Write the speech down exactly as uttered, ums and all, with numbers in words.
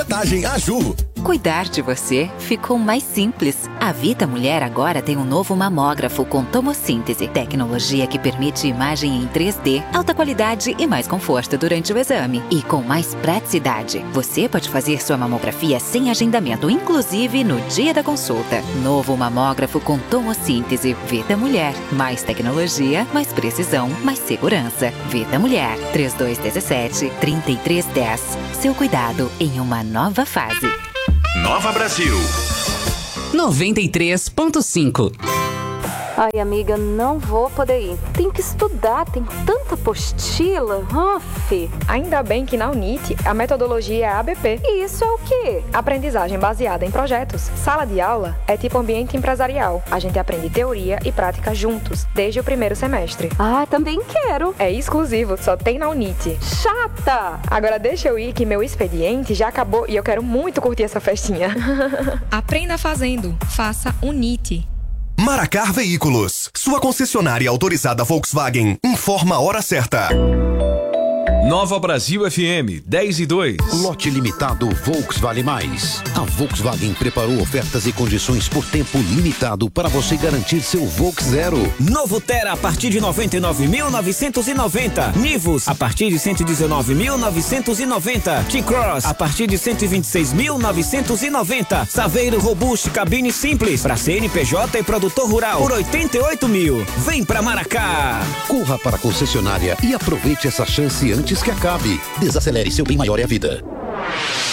Reportagem Aju. Cuidar de você ficou mais simples. A Vita Mulher agora tem um novo mamógrafo com tomossíntese, tecnologia que permite imagem em três D, alta qualidade e mais conforto durante o exame. E com mais praticidade, você pode fazer sua mamografia sem agendamento, inclusive no dia da consulta. Novo mamógrafo com tomossíntese. Vita Mulher. Mais tecnologia, mais precisão, mais segurança. Vita Mulher. trinta e dois dezessete, trinta e três dez. Seu cuidado em uma nova fase. Nova Brasil noventa e três ponto cinco. Ai, amiga, não vou poder ir. Tem que estudar, tem tanta apostila. Uf. Ainda bem que na Unite a metodologia é A B P. E isso é o quê? Aprendizagem baseada em projetos. Sala de aula é tipo ambiente empresarial. A gente aprende teoria e prática juntos, desde o primeiro semestre. Ah, também quero. É exclusivo, só tem na Unite. Chata! Agora deixa eu ir que meu expediente já acabou e eu quero muito curtir essa festinha. Aprenda fazendo. Faça Unite. Maracar Veículos, sua concessionária autorizada Volkswagen, informa a hora certa. Nova Brasil F M, dez e dois. Lote limitado Volks Vale Mais. A Volkswagen preparou ofertas e condições por tempo limitado para você garantir seu Volks Zero. Novo Tera a partir de noventa e nove mil novecentos e noventa. Nivus a partir de cento e dezenove mil novecentos e noventa. T-Cross a partir de cento e vinte e seis mil novecentos e noventa. Saveiro Robust cabine simples para C N P J e produtor rural por oitenta e oito mil. Vem pra Maracá. Corra para a concessionária e aproveite essa chance antes que acabe. Desacelere, seu bem maior é a vida.